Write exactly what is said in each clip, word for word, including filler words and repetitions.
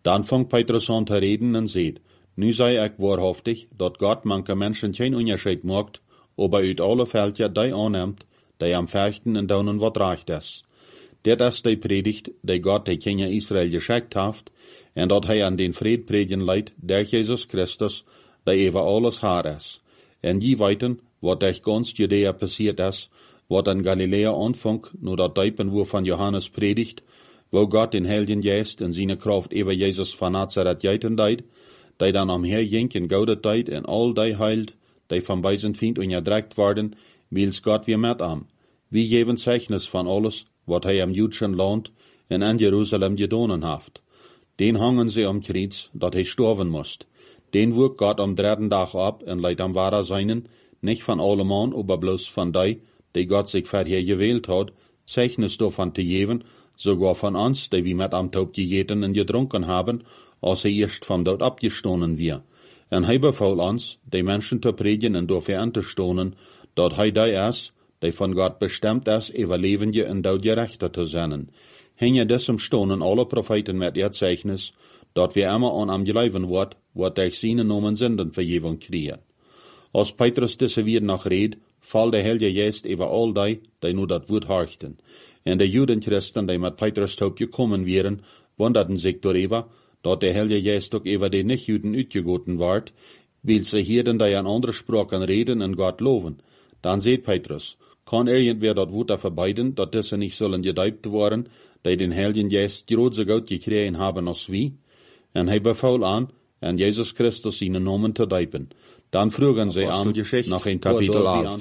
Dan vangt Petrus an te reden en zegt, nu sei ik waarhaftig, dat Gott manche Menschen geen Unterschied macht, aber uit alle Veldje die aanneemt, die am Fechten en Daunen wat recht is. Dit is die predigt, die Gott die Kinder Israel geschickt heeft, en dat hij aan den Fried predigen leidt, der Jesus Christus, die over alles haar is. En die weten, wat durch ganz Judäa passiert is, wat in Galilea anfang, nur dat Deipen wo van Johannes predigt, wo Gott den Heiligen Geist in seine Kraft über Jesus van Nazareth jeiten deed, die dan omher jink en goudet deed en al die heilt, die van bij zijn vriend onderdrukt worden, wils Gott weer met am. Wie geven Zeichnis van alles, wat hij am Judschen Land en in Jerusalem gedonen heeft. Den hangen sie am Kreuz, dat hij sterven moest. Den woek Gott am dritten Dag ab en leidt am wahrer seinen, nicht van alle man, aber bloß van die, die Gott sich vorher gewählt hat, Zeichnis davon te geven, sogar von uns, die wir mit am Taub gegeten und getrunken haben, als er erst vom Tod abgestohlen wir. En hij befahl uns, die Menschen zu predigen und dafür anzustohlen, dat hij die is, die von Gott bestimmt is, überlebende und dort gerechter zu sein. Hinge desem stonen alle Propheten mit ihr Zeichnis, dat wir immer an am geleiven wird, wat durch seine Namen Sündenvergebung kriegen. Als Petrus diese wieder noch red, fall der Heilige Geist über all die, die nur dat Wort horchten. En de Judenchristen, die mit Petrus taub gekommen wären, wunderten sich darüber, dat der Heilige Geist auch über die Nichtjuden uitgegoten ward, weil sie hierden, die an andere Sprachen reden und Gott loben. Dann seht Petrus, kann irgendwer dat Wort verbeiden, dat diese nicht sollen gedeibt worden, die den Heiligen Geist groß so gut gekriegen haben als wie? En hij befahl an, en Jesus Christus seine Namen zu deipen. Dann frugen sie an, nach ein Kapitel elf.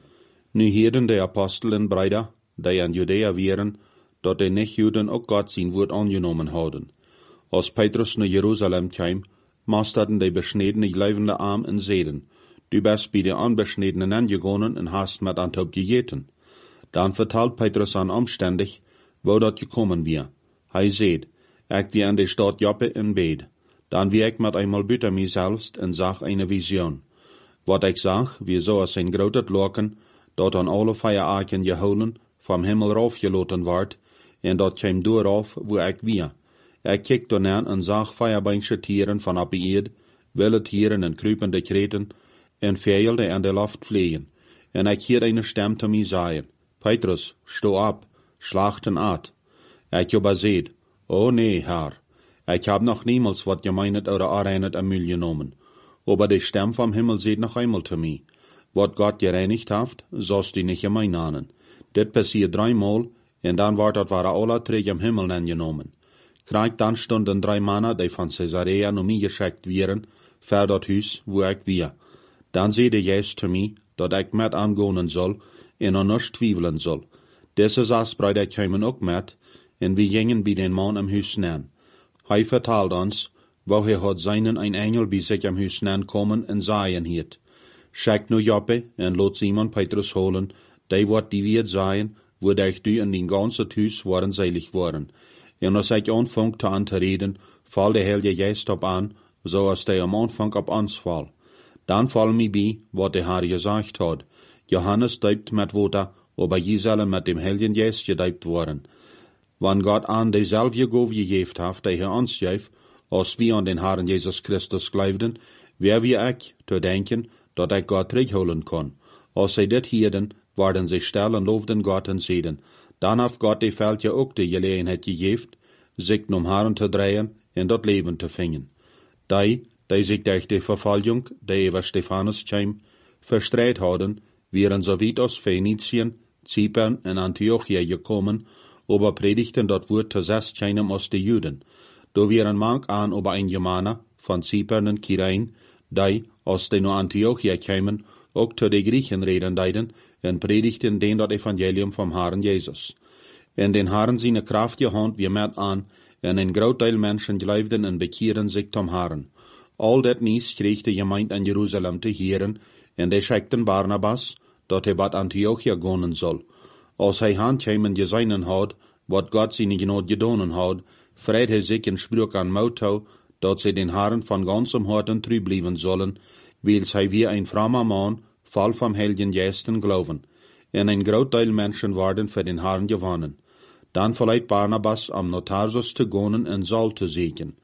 Nu hierden die Apostel en Brüder, die in Judäa wären, dat die Nichtjuden auch Gott sein Wort angenommen hadden. Als Petrus naar Jerusalem kwam, masterten die beschnedene leivende arm en zeden. Du bist bij de unbeschnedenen angegangen en hast met an Taub gegeten. Dan vertelt Petrus an omständig, wo dat gekommen wir. Hij seht, ik wie an de stad Joppe in bed. Dan wie ik met einmal buiten mij selbst en zag eine Vision. Wat ik zag, wie zo als een groot loken, dat aan alle vijeraken geholen, vom Himmel raufgeloten ward, en dat kwam dooraf, wo ik wie. Ik keek daarna en zag vijarbeinsche Tieren van op de eerd, wilde Tieren en kruipende kreten, en vijelde aan de lucht vliegen. En ik hoorde eine stem te mij zeggen, Petrus, sto op, schlachten at. Ik heb gezegd, oh nee, Herr, ik heb nog niemals wat gemeinet oder arreinet am Müll genommen. Aber die Stem vom Himmel seht noch einmal zu mir. Wat Gott gereinigt haft, sollst du nicht gemein ahnen. Dit passiert dreimal, en dan wordt dat waren alle drie am Himmel angenommen. Krijg dan stonden drei Männer, die van Caesarea naar mij geschickt wären, voor dat huis, wo ik wie. Dan zeide Jezus zu mir, dat ik met aangonen zal, en er nichts twijfelen zal. Deze zes Brüder kwamen ook met, en we gingen bij den Mann am huis neer. Hij vertelt ons, wo hij had seinen ein Engel bij zich am huis neer komen en zeien hiet. Schickt nu Joppe, en laat Simon Petrus holen, die wordt die wird sein, wodurch du in den ganzen huis waren seilig worden. En als ik aanvang te aan te reden, val de Heilige Geist op aan, zoals die am Anfang op ons val. Dan val mij bij, wat de Herr gesagt had. Johannes deupt met water, aber je zullen met dem Heiligen Geist gedeupt worden. Wann Gott an dezelfde Gabe gegeven heeft, die hij ons geeft, als wir an den Herrn Jesus Christus geloofden, wer wie ik te denken, dat ik Gott terugholen kon. Als zij dit hierden, worden zij stil en loofden Gott en zeiden, dan heeft God die veldje ook de gelegenheid gegeven, zich om Herren te draaien en dat leven te vingen. Die, die zich durch die vervolging, die over Stephanus kwam, verstrijd hadden, wären so weit aus Phönizien, Zypern en Antiochia gekommen, aber predigten dat Wort zuerst keinem aus de Juden. Da wären manch an über ein Germaner von Zypern und Kyrein, die, aus den Antiochia kämen, auch zu de Griechen reden deiden, en predigten den dat Evangelium vom Herrn Jesus. En den Herrn seine Kraft gehand wie met an, en ein Großteil Menschen geloofden en bekehren sich zum Herrn. All dat nies kreeg de Gemeinde in Jerusalem te heren, en de schickten Barnabas, dat hij bat Antiochia gonen soll. Als hij hand kämen geseinen had, wat Gott seine Gnade gedonen had, vreit hij zich en sprak an Mautou, dat sie den Herrn von ganzem Herzen treu blieben sollen, weil hij wie ein frommer Mann, voll vom Heiligen Geisten glauben, en ein Großteil Menschen worden für den Herrn gewonnen. Dann verleiht Barnabas am Notarsus zu gonen en Saul zu siegen.